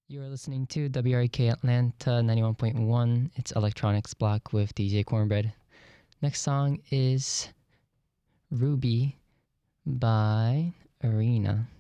You are listening to WRK Atlanta 91.1. It's Electronics Block with DJ Cornbread. Next song is Ruby by Arena.